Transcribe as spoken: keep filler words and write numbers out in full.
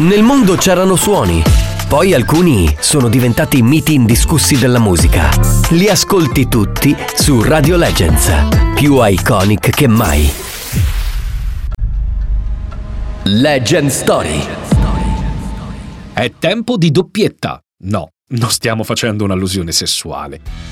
Nel mondo c'erano suoni, poi alcuni sono diventati miti indiscussi della musica. Li ascolti tutti su Radio Legends, più iconic che mai. Legend Story. È tempo di doppietta. No, non stiamo facendo un'allusione sessuale.